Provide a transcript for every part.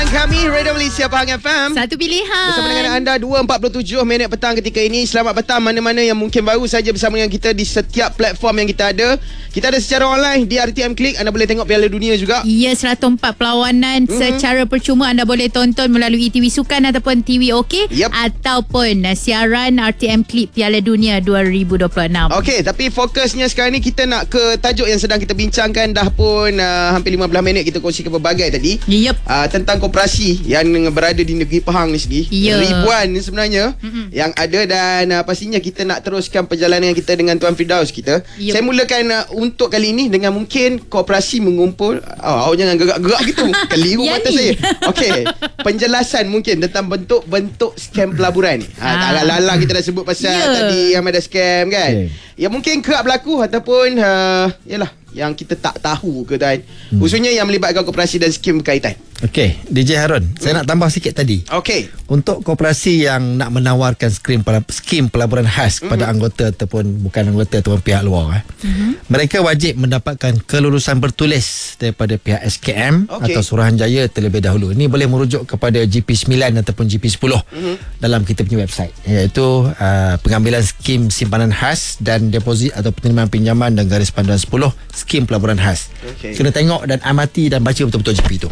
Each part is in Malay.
kami Radio Malaysia Pahang FM. Satu pilihan. Bersama dengan anda 2.47 minit petang ketika ini. Selamat petang mana-mana yang mungkin baru saja bersama dengan kita di setiap platform yang kita ada. Kita ada secara online di RTM Klik. Anda boleh tengok Piala Dunia juga. Ya, 104 perlawanan secara percuma anda boleh tonton melalui TV Sukan ataupun TV OK. Ataupun siaran RTM Klik Piala Dunia 2026. Okey, tapi fokusnya sekarang ni kita nak ke tajuk yang sedang kita bincangkan. Dah pun hampir 15 minit kita kongsikan berbagai tadi. Tentang koperasi yang berada di negeri Pahang ni sendiri. Ribuan ni sebenarnya yang ada, dan pastinya kita nak teruskan perjalanan kita dengan Tuan Firdaus kita. Saya mulakan untuk kali ini dengan mungkin koperasi mengumpul. Awak jangan gerak-gerak gitu. Keliru mata saya. Okey, penjelasan mungkin tentang bentuk-bentuk skam pelaburan ni. Tak lalang kita dah sebut pasal tadi yang ada skam kan. Ya mungkin kerap berlaku ataupun yalah yang kita tak tahu ke tuan. Khususnya yang melibatkan koperasi dan skim berkaitan. Okey, DJ Harun, saya nak tambah sikit tadi. Okey. Untuk koperasi yang nak menawarkan skim pelaburan khas kepada anggota ataupun bukan anggota ataupun pihak luar, mereka wajib mendapatkan kelulusan bertulis daripada pihak SKM atau Suruhanjaya terlebih dahulu. Ini boleh merujuk kepada GP9 ataupun GP10 dalam kita punya website, iaitu pengambilan skim simpanan khas dan deposit atau penerimaan pinjaman dan garis panduan 10 skim pelaburan khas. Kena tengok dan amati dan baca betul-betul GP itu.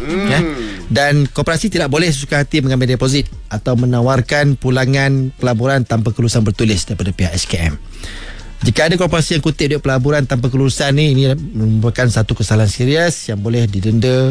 Dan koperasi tidak boleh sesuka hati mengambil deposit atau menawarkan pulangan pelaburan tanpa kelulusan bertulis daripada pihak SKM. Jika ada koperasi yang kutip duit pelaburan tanpa kelulusan ni, ini merupakan satu kesalahan serius yang boleh didenda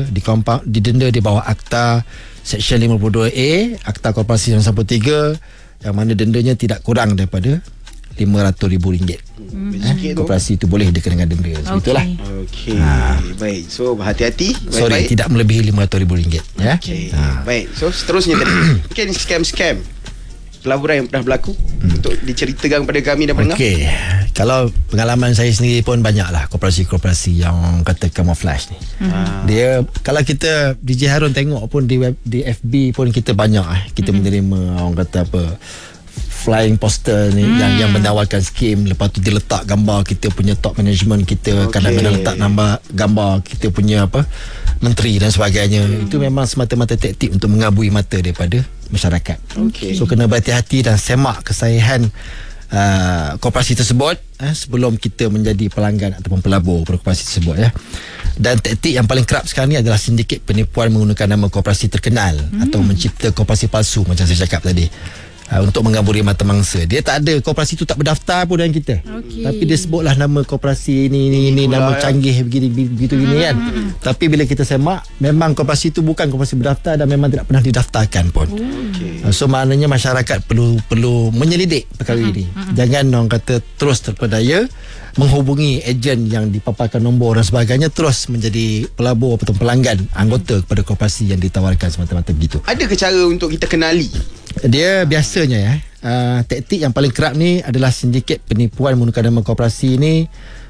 di bawah Akta Seksyen 52A Akta Koperasi 1993, yang mana dendanya tidak kurang daripada RM500,000. Koperasi itu boleh dikenakan denda. Begitulah. Okey. Baik. So berhati-hati. Sorry, tidak melebihi RM500,000 ya. Baik. So seterusnya tadi mungkin scam pelaburan yang pernah berlaku untuk diceritakan kepada kami dan pendengar. Okey. Kalau pengalaman saya sendiri pun banyaklah koperasi-koperasi yang kata camouflage ni. Dia kalau kita DJ Harun tengok pun di FB pun kita banyak kita menerima orang kata apa flying poster ni yang menawarkan skim. Lepas tu dia letak gambar kita punya top management kita, kadang-kadang letak gambar kita punya menteri dan sebagainya. Itu memang semata-mata taktik untuk mengabui mata daripada masyarakat. So kena berhati-hati dan semak kesahihan koperasi tersebut sebelum kita menjadi pelanggan ataupun pelabur pada koperasi tersebut ya. Dan taktik yang paling kerap sekarang ni adalah sindiket penipuan menggunakan nama koperasi terkenal atau mencipta koperasi palsu macam saya cakap tadi. Untuk menggamburi mata mangsa. Dia tak ada, koperasi tu tak berdaftar pun dengan kita. Tapi dia sebutlah nama koperasi ini nama canggih begitu gini kan. Tapi bila kita semak, memang koperasi tu bukan koperasi berdaftar dan memang tidak pernah didaftarkan pun. So maknanya masyarakat perlu menyelidik perkara ini. Jangan orang kata terus terpedaya menghubungi ejen yang dipaparkan nombor dan sebagainya, terus menjadi pelabur atau pelanggan anggota kepada koperasi yang ditawarkan semata-mata begitu. Ada ke cara untuk kita kenali? Dia biasanya taktik yang paling kerap ni adalah sindiket penipuan menggunakan nama koperasi ni.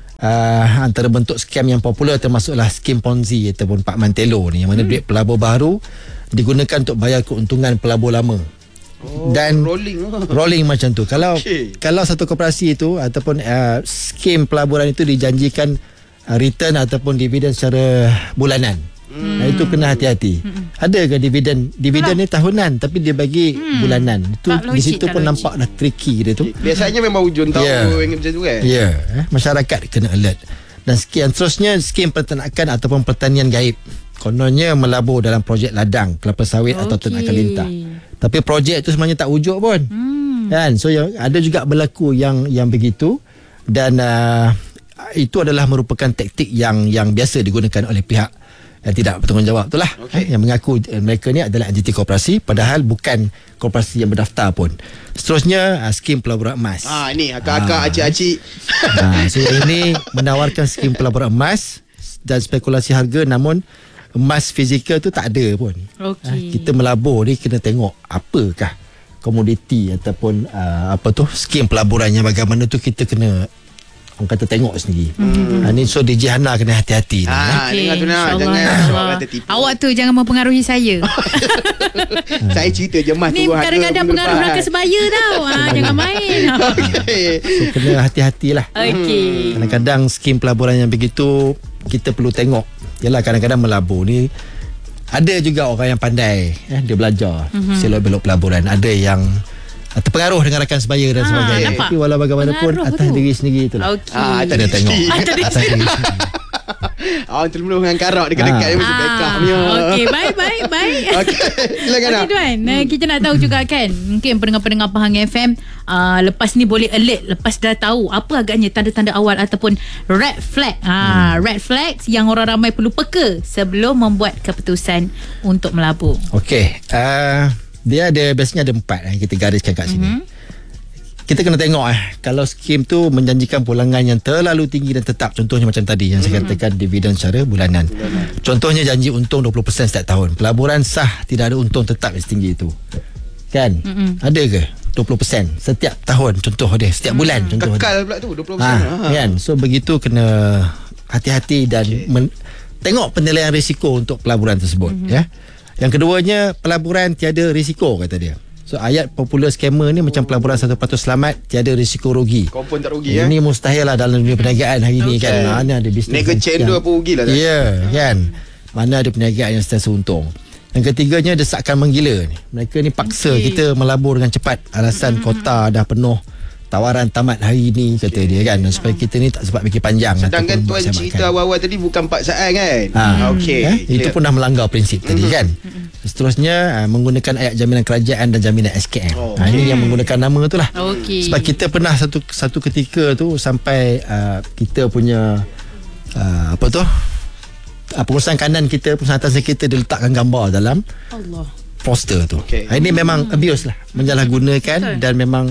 Antara bentuk skam yang popular termasuklah skim Ponzi ataupun Pak Mantelo ni, yang mana duit pelabur baru digunakan untuk bayar keuntungan pelabur lama. Dan rolling macam tu. Kalau satu koperasi itu ataupun skim pelaburan itu dijanjikan return ataupun dividen secara bulanan. Itu kena hati-hati. Ada ke dividen ni tahunan tapi dia bagi bulanan. Itu di situ pun nampak dah tricky dia tu. Biasanya memang hujung tahun macam tu kan. Masyarakat kena alert. Dan seterusnya skim peternakan ataupun pertanian gaib. Kononnya melabur dalam projek ladang, kelapa sawit atau ternakan lintah. Tapi projek tu sebenarnya tak wujud pun. Kan? So ada juga berlaku yang begitu, dan itu adalah merupakan taktik yang biasa digunakan oleh pihak yang tidak bertanggungjawab itulah. Yang mengaku mereka ni adalah entiti koperasi padahal bukan koperasi yang berdaftar pun. Seterusnya skim pelaburan emas. Ni akak-akak, acik-acik. So ini menawarkan skim pelaburan emas dan spekulasi harga, namun emas fizikal tu tak ada pun. Kita melabur ni kena tengok apakah komoditi ataupun skim pelaburan yang bagaimana tu kita kena orang kata tengok sendiri. Ni so DJ Hana kena hati-hati. Dengar tu nak, jangan kata tipu. Awak tu jangan mempengaruhi saya. Saya cerita je mas ni tu kadang-kadang pengaruh belaka sebaya tau. Jangan main. So kena hati-hatilah. Kadang-kadang skim pelaburan yang begitu kita perlu tengok. Yalah, kadang-kadang melabur ni Ada juga orang yang pandai, dia belajar selok-belok pelaburan. Ada yang terpengaruh dengan rakan sebaya dan sebagainya. Tapi walau bagaimanapun atas diri sendiri itulah. Kita tengok atas diri sendiri. Terlalu dengan karak dekat-dekat macam backup punya. Okey, baik. Okey, silakan. Okey Tuan, kita nak tahu juga kan, mungkin pendengar-pendengar Pahang FM lepas ni boleh alert, lepas dah tahu apa agaknya tanda-tanda awal ataupun red flag. Red flags yang orang ramai perlu peka sebelum membuat keputusan untuk melabur. Okey, dia biasanya ada 4 yang kita gariskan kat sini. Kita kena tengok kalau skim tu menjanjikan pulangan yang terlalu tinggi dan tetap, contohnya macam tadi yang saya katakan dividen secara bulanan. Contohnya janji untung 20% setiap tahun. Pelaburan sah tidak ada untung tetap yang setinggi itu. Kan? Ada ke 20% setiap tahun contoh dia, setiap bulan contoh kekal pula tu 20%. Kan? So begitu kena hati-hati dan tengok penilaian risiko untuk pelaburan tersebut. Ya. Yang keduanya, pelaburan tiada risiko kata dia. So ayat popular scammer ni macam pelaburan 100% selamat, tiada risiko rugi. Kau pun tak rugi Ini mustahil lah dalam dunia perniagaan hari ni kan. Mana ada bisnes Nego cendol apa rugi lah. Ya kan. Mana ada perniagaan yang sentiasa untung. Yang ketiganya, desakan menggila ni. Mereka ni paksa kita melabur dengan cepat. Alasan kota dah penuh, tawaran tamat hari ni kata dia kan, supaya kita ni tak sempat fikir panjang. Sedangkan tuan cerita awal-awal tadi bukan paksaan kan. Itu pun dah melanggar prinsip tadi kan. Seterusnya menggunakan ayat jaminan kerajaan dan jaminan SKM. Ini yang menggunakan nama tu lah. Sebab kita pernah satu ketika tu sampai kita punya pengurusan kanan kita, pengurusan atas kita diletakkan gambar dalam poster tu. Ini memang abuse lah, menyalahgunakan dan memang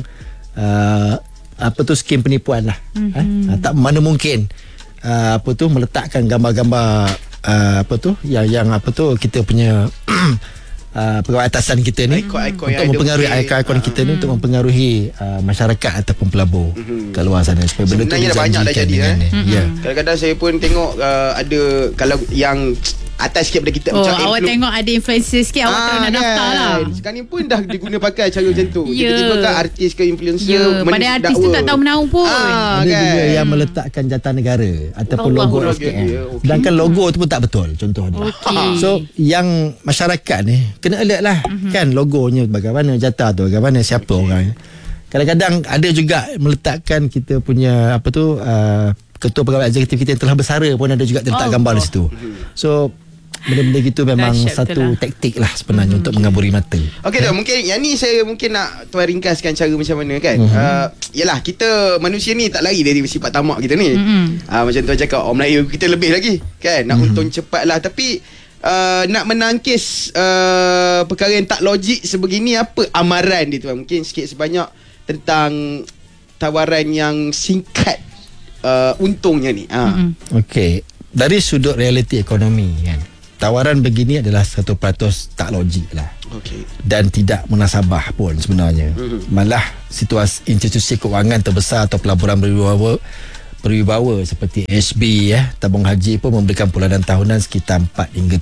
skim penipuan lah. Tak mana mungkin meletakkan gambar-gambar yang kita punya pegawai atasan kita ni untuk mempengaruhi ikon kita ni, untuk mempengaruhi masyarakat ataupun pelabur kat luar sana supaya benda tu sebenarnya dah banyak dah jadi Kadang-kadang saya pun tengok ada kalau yang atas sikit pada kita macam awak tengok ada influencer sikit, awak terus nak daftar lah. Sekarang ni pun dah diguna pakai cara macam tu. Tiba-tiba kan artis ke influencer pada artis tu tak tahu menaung pun. Ada juga yang meletakkan jata negara ataupun logo SKM. Sedangkan logo tu pun tak betul contoh dia. So yang masyarakat ni kena alert lah. Kan logonya bagaimana, jata tu bagaimana, siapa orang. Kadang-kadang ada juga meletakkan kita punya ketua pegawai eksekutif kita yang telah bersara pun ada juga letak gambar di situ. So benda-benda gitu memang satu taktik lah sebenarnya untuk mengaburi mata. Okey tu, mungkin yang ni saya mungkin nak tuan ringkaskan cara macam mana kan. Yalah, kita manusia ni tak lari dari sifat tamak kita ni. Macam tuan cakap, orang Melayu kita lebih lagi kan, nak untung cepat lah. Tapi nak menangkis perkara yang tak logik sebegini, apa amaran dia tuan? Mungkin sikit sebanyak tentang tawaran yang singkat untungnya ni. Okey, dari sudut realiti ekonomi kan, tawaran begini adalah 100% tak logik lah. Dan tidak munasabah pun sebenarnya. Malah situasi institusi kewangan terbesar atau pelaburan berwibawa seperti HB tabung haji pun memberikan bulanan tahunan sekitar 4 hingga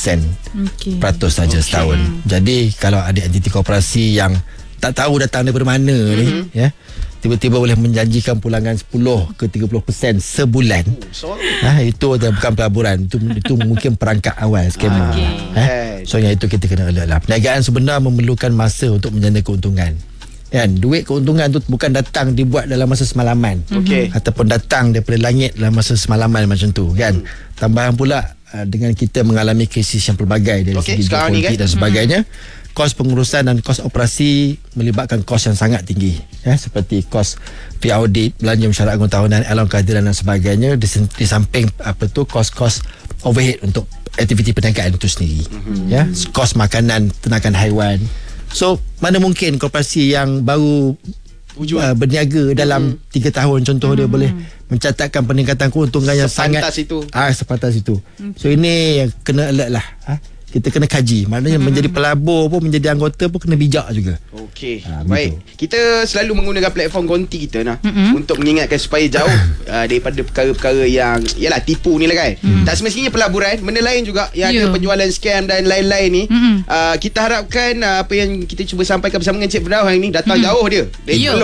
7% saja setahun. Jadi kalau ada entiti koperasi yang tak tahu datang daripada mana ni tiba-tiba boleh menjanjikan pulangan 10 ke 30% sebulan. Itu bukan pelaburan, itu mungkin perangkap awal skema. So yang itu kita kena alert lah. Perniagaan sebenar memerlukan masa untuk menjana keuntungan. Kan, duit keuntungan tu bukan datang dibuat dalam masa semalaman. Ataupun datang daripada langit dalam masa semalaman macam tu kan. Tambahan pula dengan kita mengalami krisis yang pelbagai dari segi geopolitik dan sebagainya. Kos pengurusan dan kos operasi melibatkan kos yang sangat tinggi seperti kos pre-audit, belanja mesyuarat agung tahunan, alon kehadiran dan sebagainya, di samping kos-kos overhead untuk aktiviti perniagaan itu sendiri. Kos makanan, ternakan haiwan. So mana mungkin koperasi yang baru berniaga dalam 3 tahun contoh dia boleh mencatatkan peningkatan keuntungan yang sangat sepantas itu. So ini yang kena alert lah. Kita kena kaji. Maknanya menjadi pelabur pun, menjadi anggota pun kena bijak juga. Baik. Kita selalu menggunakan platform konti kita untuk mengingatkan supaya jauh daripada perkara-perkara yang tipu ni lah kan. Tak semestinya pelaburan, benda lain juga yang ada penjualan scam dan lain-lain ni. Kita harapkan apa yang kita cuba sampaikan bersama dengan Cik Firdaus hari ni datang jauh dia dari Peluh.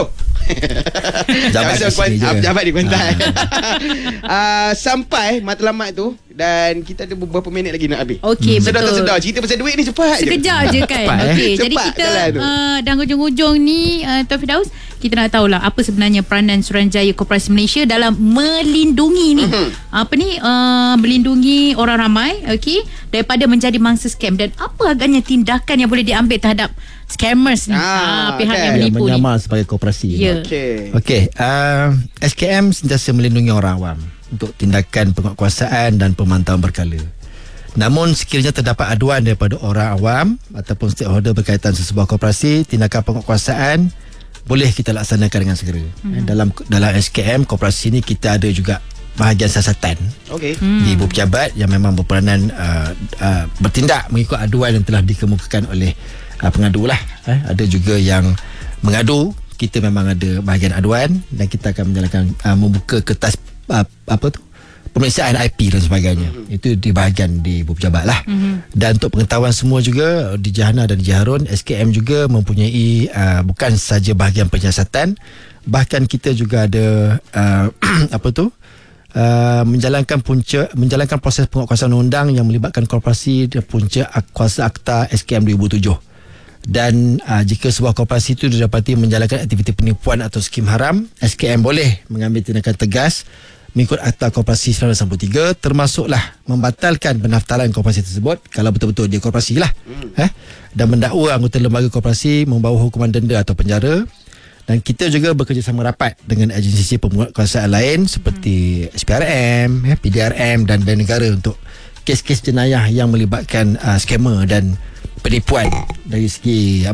Jabat di Kuantan. Sampai matlamat tu. Dan kita ada beberapa minit lagi nak habis. Okey, betul. Sedar-sedar cerita pasal duit ni cepat Sekejap je kan. Okey, jadi kita dan hujung-hujung ni Tuan Firdaus, kita nak tahulah apa sebenarnya peranan Suruhanjaya Koperasi Malaysia dalam melindungi ni. Melindungi orang ramai, okey, daripada menjadi mangsa scam, dan apa agaknya tindakan yang boleh diambil terhadap scammers ni, pihak yang menipu ni. Menyamar sebagai koperasi. Okey. SKM sentiasa melindungi orang awam untuk tindakan penguatkuasaan dan pemantauan berkala. Namun sekiranya terdapat aduan daripada orang awam ataupun stakeholder berkaitan sesebuah koperasi, tindakan penguatkuasaan boleh kita laksanakan dengan segera. Dalam SKM koperasi ni kita ada juga bahagian siasatan di ibu pejabat yang memang berperanan bertindak mengikut aduan yang telah dikemukakan oleh pengadu lah. Ada juga yang mengadu, kita memang ada bahagian aduan dan kita akan menjalankan membuka kertas pemeriksaan IP dan sebagainya. Itu di bahagian di ibu pejabat lah. Dan untuk pengetahuan semua juga, di Jahana dan di Jaharun, SKM juga mempunyai bukan sahaja bahagian penyiasatan, bahkan kita juga ada menjalankan proses penguatkuasaan undang yang melibatkan korporasi dan punca kuasa akta SKM 2007. Dan jika sebuah koperasi itu didapati menjalankan aktiviti penipuan atau skim haram, SKM boleh mengambil tindakan tegas mengikut Akta Koperasi 1993, termasuklah membatalkan pendaftaran koperasi tersebut kalau betul-betul dia koperasi lah, dan mendakwa anggota lembaga koperasi membawa hukuman denda atau penjara. Dan kita juga bekerjasama rapat dengan agensi penguatkuasaan lain seperti SPRM, PDRM dan Bank Negara untuk kes-kes jenayah yang melibatkan scammer dan penipuan dari segi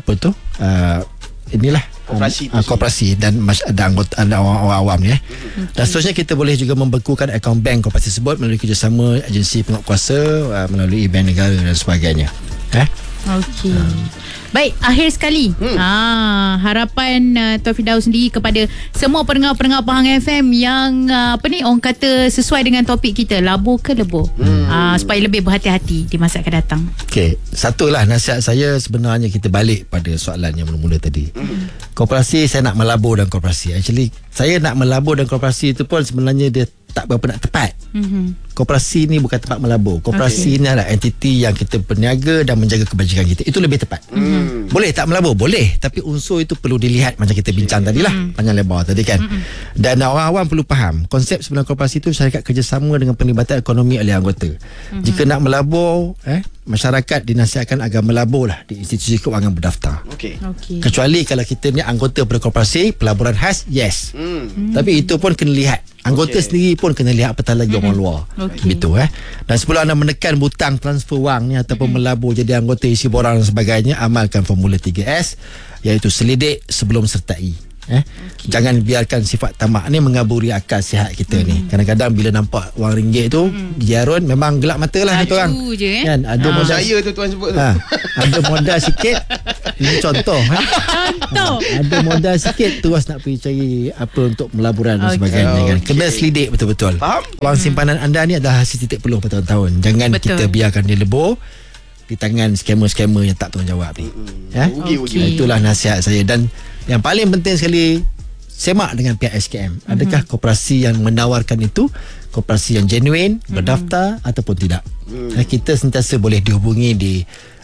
koperasi dan anggota orang awam ni. Dan seterusnya kita boleh juga membekukan akaun bank koperasi tersebut melalui kerjasama agensi penguatkuasa, melalui Bank Negara dan sebagainya. Okey. Baik, akhir sekali, harapan Tuan Firdaus sendiri kepada semua pendengar-pendengar Pahang FM yang orang kata sesuai dengan topik kita, labur ke lebur, supaya lebih berhati-hati di masa akan datang. Okey, satulah nasihat saya sebenarnya, kita balik pada soalan yang mula-mula tadi. Koperasi, saya nak melabur dan koperasi. Actually, saya nak melabur dan koperasi itu pun sebenarnya dia tak berapa nak tepat. Koperasi ni bukan tempat melabur. Koperasi ni adalah entiti yang kita berniaga dan menjaga kebajikan kita. Itu lebih tepat. Boleh tak melabur? Boleh. Tapi unsur itu perlu dilihat, macam kita bincang tadilah, panjang lebar tadi kan. Dan orang awam perlu faham konsep sebenar koperasi itu syarikat kerjasama dengan penglibatan ekonomi oleh anggota. Jika nak melabur, masyarakat dinasihatkan agar melabur lah di institusi kewangan berdaftar. Kecuali kalau kita ni anggota berkoperasi, pelaburan khas, yes. Tapi itu pun kena lihat. Anggota sendiri pun kena lihat apatah lagi orang luar. Begitu. Dan sebelum anda menekan butang transfer wang ni ataupun melabur jadi anggota isi borang dan sebagainya, amalkan formula 3S, iaitu selidik sebelum sertai. Jangan biarkan sifat tamak ni mengaburi akal sihat kita ni. Kadang-kadang bila nampak wang ringgit tu di Jarun, memang gelap mata lah kata orang kan. Ada modal, saya tu tuan sebut tu, ada modal sikit. Ini contoh ada modal sikit terus nak pergi cari apa untuk melaburan dan sebagainya kan. Kena selidik betul-betul. Wang simpanan anda ni adalah hasil titik peluh bertahun-tahun. Jangan kita biarkan dia lebur di tangan scammer-scammer yang tak tanggungjawab ni. Itulah nasihat saya. Dan yang paling penting sekali, semak dengan pihak SKM. Adakah koperasi yang menawarkan itu koperasi yang genuine, berdaftar ataupun tidak. Kita sentiasa boleh dihubungi di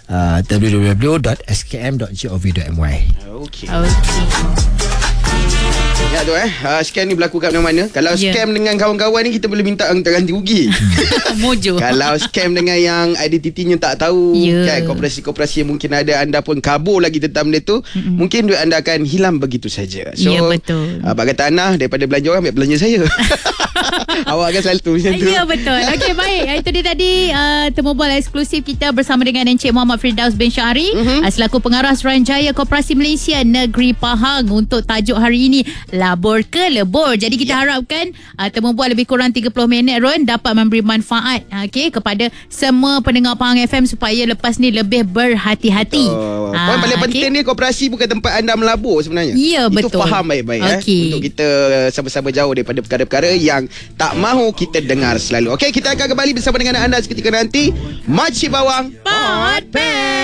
www.skm.gov.my. Ya tu scam ni berlaku kat mana-mana. Kalau scam dengan kawan-kawan ni, kita boleh minta ganti rugi. Mojo. Kalau scam dengan yang identitinya tak tahu, kan, koperasi-koperasi yang mungkin ada, anda pun kabur lagi tentang benda tu, mungkin duit anda akan hilang begitu saja. So, betul. Abang kata Ana, daripada belanja orang, ambil belanja saya. Awak akan selalu macam tu. Ya, betul. Okey, baik. Itu dia tadi temu bola eksklusif kita bersama dengan Encik Muhammad Firdaus bin Syahri, selaku pengarah Suruhanjaya Koperasi Malaysia Negeri Pahang, untuk tajuk hari ini, labur ke lebur. Jadi kita harapkan temu bola lebih kurang 30 minit Ron dapat memberi manfaat kepada semua pendengar Pahang FM supaya lepas ni lebih berhati-hati. Poin paling penting ni, koperasi bukan tempat anda melabur sebenarnya. Ya, betul. Itu faham baik-baik untuk kita sama-sama jauh daripada perkara-perkara yang tak mahu kita dengar selalu. Okey, kita akan kembali bersama dengan anda seketika nanti. Makcik Bawang Podcast.